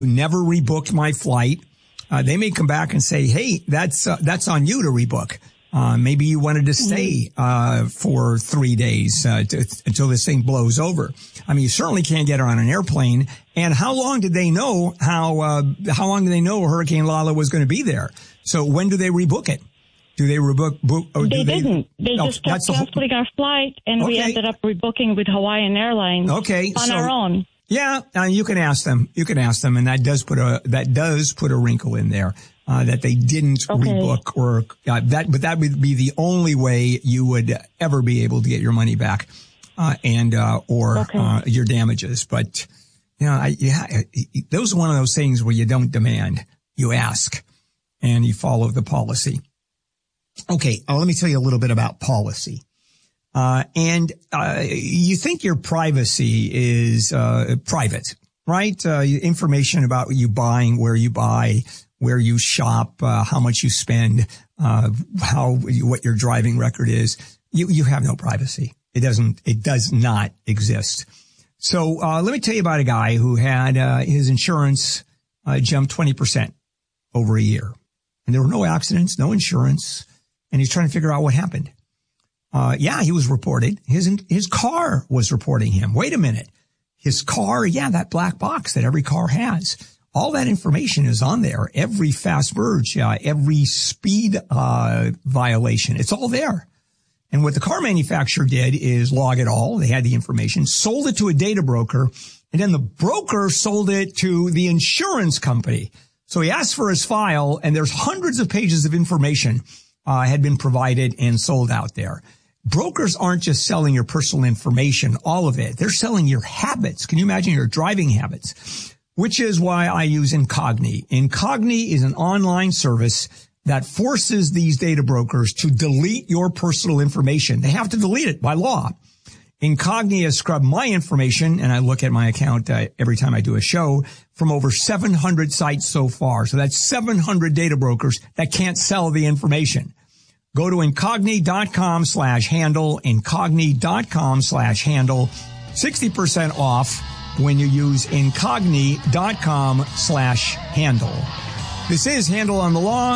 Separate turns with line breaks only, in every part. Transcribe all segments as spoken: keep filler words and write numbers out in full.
never rebooked my flight. Uh, they may come back and say, hey, that's, uh, that's on you to rebook. Uh, maybe you wanted to stay, uh, for three days, uh, to, until this thing blows over. I mean, you certainly can't get her on an airplane. And how long did they know how, uh, how long did they know Hurricane Lala was going to be there? So when do they rebook it? Do they rebook? Book, or
they,
do they
didn't. They
oh,
just kept canceling
whole,
our flight, and
okay.
we ended up rebooking with Hawaiian Airlines.
Okay,
on
so,
our own.
Yeah, uh, you can ask them. You can ask them, and that does put a that does put a wrinkle in there uh, that they didn't okay. rebook, or uh, that. But that would be the only way you would ever be able to get your money back, uh, and uh, or okay. uh, your damages. But you know, I, yeah, those are one of those things where you don't demand, you ask, and you follow the policy. Okay, uh, let me tell you a little bit about policy. Uh, and, uh, you think your privacy is, uh, private, right? Uh, information about you buying, where you buy, where you shop, uh, how much you spend, uh, how, what your driving record is. You, you have no privacy. It doesn't, it does not exist. So, uh, let me tell you about a guy who had, uh, his insurance, uh, jump twenty percent over a year. And there were no accidents, no insurance. And he's trying to figure out what happened. Uh, yeah, he was reported. His, his car was reporting him. Wait a minute. His car, yeah, that black box that every car has. All that information is on there. Every fast merge, uh, every speed, uh, violation. It's all there. And what the car manufacturer did is log it all. They had the information, sold it to a data broker, and then the broker sold it to the insurance company. So he asked for his file, and there's hundreds of pages of information, uh, had been provided and sold out there. Brokers aren't just selling your personal information, all of it. They're selling your habits. Can you imagine your driving habits? Which is why I use Incogni. Incogni is an online service that forces these data brokers to delete your personal information. They have to delete it by law. Incogni has scrubbed my information, and I look at my account uh, every time I do a show, from over seven hundred sites so far. So that's seven hundred data brokers that can't sell the information. Go to Incogni.com slash handle, Incogni.com slash handle, sixty percent off when you use Incogni.com slash handle. This is Handle on the Law.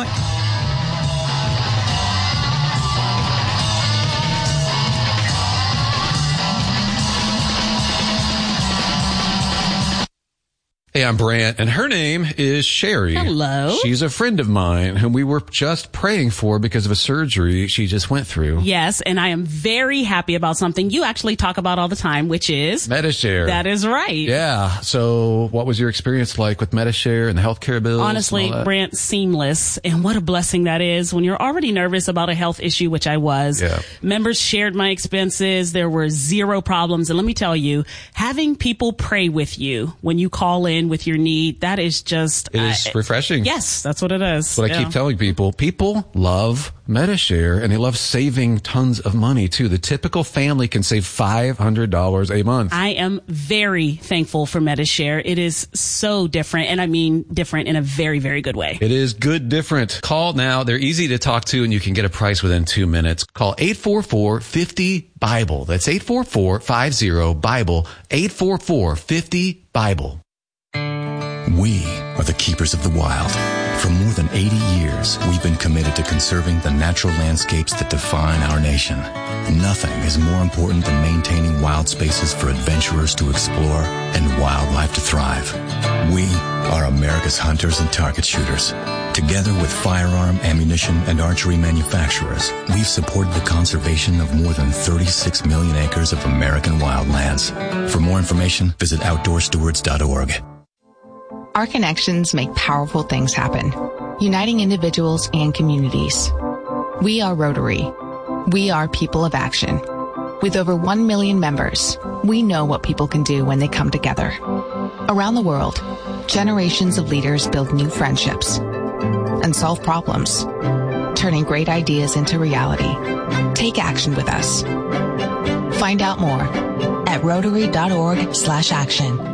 Hey, I'm Brant, and her name is Sherry.
Hello.
She's a friend of mine whom we were just praying for because of a surgery she just went through.
Yes, and I am very happy about something you actually talk about all the time, which is
Medi-Share.
That is right.
Yeah. So what was your experience like with Medi-Share and the healthcare bills?
Honestly, Brant, seamless. And what a blessing that is when you're already nervous about a health issue, which I was.
Yeah.
Members shared my expenses. There were zero problems. And let me tell you, having people pray with you when you call in with your need, that is just
it is
uh,
refreshing.
Yes, that's what it is.
But
yeah.
I keep telling people, people love Medi-Share, and they love saving tons of money too. The typical family can save five hundred dollars a month.
I am very thankful for Medi-Share. It is so different, and I mean different in a very, very good way.
It is good different. Call now. They're easy to talk to, and you can get a price within two minutes. Call eight four four, five zero, Bible. That's eight four four, five zero, Bible. eight four four, five zero, Bible.
We are the keepers of the wild. For more than eighty years, we've been committed to conserving the natural landscapes that define our nation. Nothing is more important than maintaining wild spaces for adventurers to explore and wildlife to thrive. We are America's hunters and target shooters. Together with firearm, ammunition, and archery manufacturers, we've supported the conservation of more than thirty-six million acres of American wildlands. For more information, visit outdoor stewards dot org.
Our connections make powerful things happen, uniting individuals and communities. We are Rotary. We are people of action. With over one million members, we know what people can do when they come together. Around the world, generations of leaders build new friendships and solve problems, turning great ideas into reality. Take action with us. Find out more at rotary.org slash action.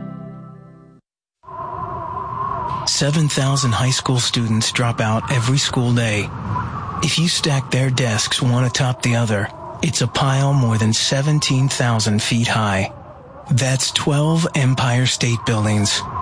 seven thousand high school students drop out every school day. If you stack their desks one atop the other, it's a pile more than seventeen thousand feet high. That's twelve Empire State Buildings.